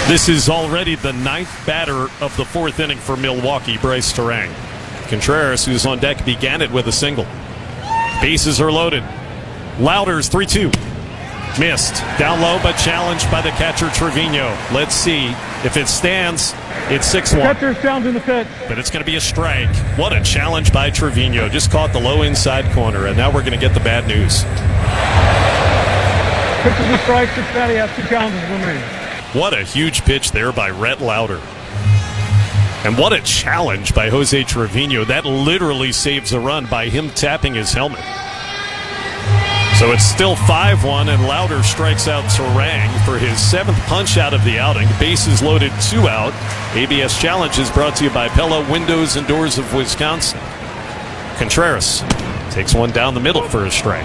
This is already the 9th batter of the 4th inning for Milwaukee, Bryce Terang. Contreras, who's on deck, began it with a single. Bases are loaded. Lauder's 3-2. Missed. Down low, but challenged by the catcher, Trevino. Let's see if it stands. It's 6-1. Catcher's challenging the pitch. But it's going to be a strike. What a challenge by Trevino. Just caught the low inside corner, and now we're going to get the bad news. Pitch is a strike, 6 out. He has 2 challenges remaining. What a huge pitch there by Rhett Lauder. And what a challenge by Jose Trevino. That literally saves a run by him tapping his helmet. So it's still 5-1, and Lauder strikes out Terang for his 7th punch out of the outing. Bases loaded, 2 out. ABS Challenge is brought to you by Pella Windows and Doors of Wisconsin. Contreras takes one down the middle for a strike.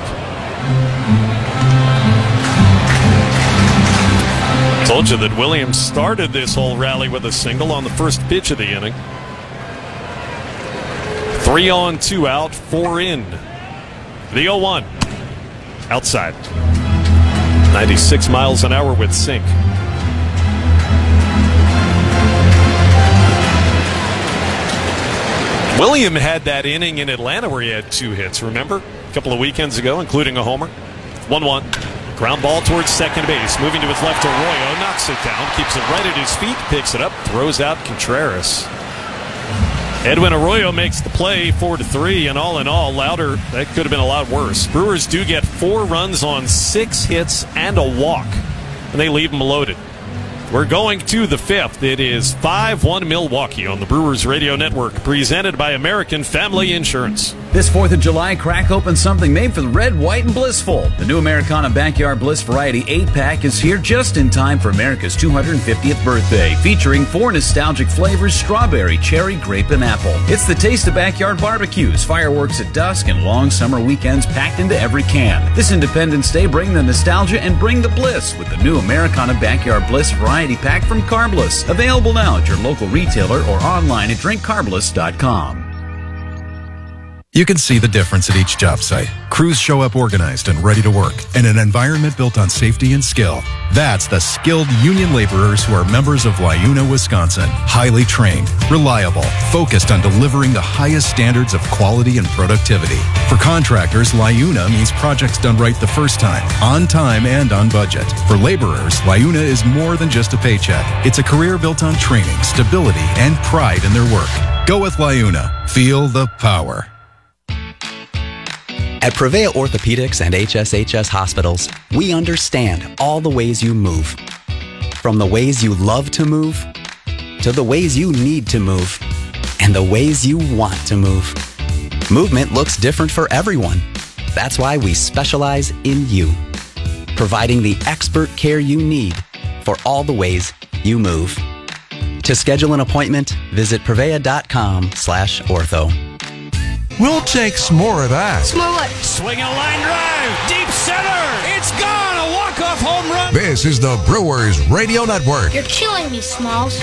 Told you that Williams started this whole rally with a single on the first pitch of the inning. 3 on, 2 out, 4 in. The 0-1. Outside. 96 miles an hour with sink. William had that inning in Atlanta where he had 2 hits, remember? A couple of weekends ago, including a homer. 1-1. Ground ball towards second base. Moving to his left, Arroyo knocks it down, keeps it right at his feet, picks it up, throws out Contreras. Edwin Arroyo makes the play, 4-3, and all in all, Lauder, that could have been a lot worse. Brewers do get 4 runs on 6 hits and a walk, and they leave them loaded. We're going to the 5th. It is 5-1 Milwaukee on the Brewers Radio Network, presented by American Family Insurance. This 4th of July, crack open something made for the red, white, and blissful. The new Americana Backyard Bliss Variety 8-pack is here just in time for America's 250th birthday, featuring 4 nostalgic flavors: strawberry, cherry, grape, and apple. It's the taste of backyard barbecues, fireworks at dusk, and long summer weekends packed into every can. This Independence Day, bring the nostalgia and bring the bliss with the new Americana Backyard Bliss Variety Pack from Carbliss. Available now at your local retailer or online at drinkcarbliss.com. You can see the difference at each job site. Crews show up organized and ready to work, and an environment built on safety and skill. That's the skilled union laborers who are members of LIUNA, Wisconsin. Highly trained, reliable, focused on delivering the highest standards of quality and productivity. For contractors, LIUNA means projects done right the first time, on time and on budget. For laborers, LIUNA is more than just a paycheck. It's a career built on training, stability, and pride in their work. Go with LIUNA. Feel the power. At Prevea Orthopedics and HSHS Hospitals, we understand all the ways you move. From the ways you love to move, to the ways you need to move, and the ways you want to move. Movement looks different for everyone. That's why we specialize in you, providing the expert care you need for all the ways you move. To schedule an appointment, visit prevea.com/ortho. We'll take some more of that. Smollett. Swing a line drive. Deep center. It's gone. A walk-off home run. This is the Brewers Radio Network. You're killing me, Smalls.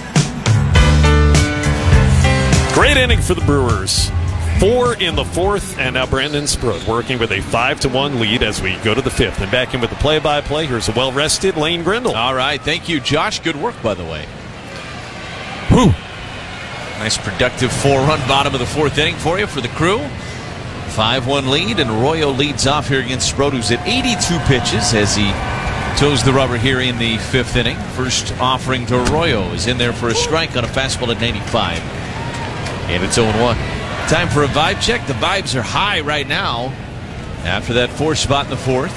Great inning for the Brewers. 4 in the 4th, and now Brandon Sproat working with a 5-1 lead as we go to the 5th. And back in with the play-by-play, here's a well-rested Lane Grindle. All right, thank you, Josh. Good work, by the way. Whew. Nice productive 4-run bottom of the 4th inning for you for the Crew. 5-1 lead, and Arroyo leads off here against Sproat, who's at 82 pitches as he toes the rubber here in the 5th inning. First offering to Arroyo is in there for a strike on a fastball at 95. And it's 0-1. Time for a vibe check. The vibes are high right now after that 4th spot in the 4th.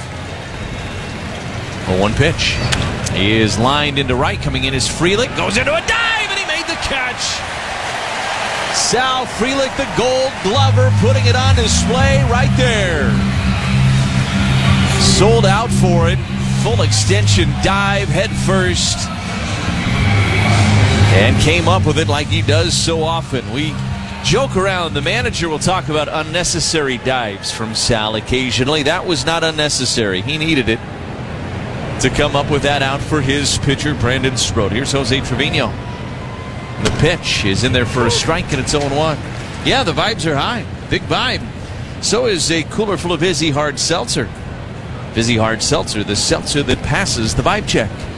0-1 pitch. He is lined into right. Coming in is Frelick. Goes into a dive, and he made the catch. Sal Frelick, the Gold Glover, putting it on display right there. Sold out for it. Full extension dive, head first. And came up with it like he does so often. We joke around. The manager will talk about unnecessary dives from Sal occasionally. That was not unnecessary. He needed it to come up with that out for his pitcher, Brandon Sproat. Here's Jose Trevino. The pitch is in there for a strike, and it's 0-1. Yeah, the vibes are high. Big vibe. So is a cooler full of Vizzy Hard Seltzer. Vizzy Hard Seltzer, the seltzer that passes the vibe check.